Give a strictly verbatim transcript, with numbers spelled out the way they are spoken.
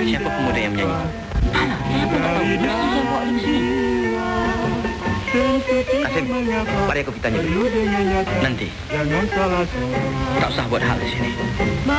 siapa pemuda yang menyanyi? Saya pun tak tahu. Mesti saya bawa dia ke sini. Kasim, mari aku bertanya dulu. Nanti, tak usah buat hal di sini.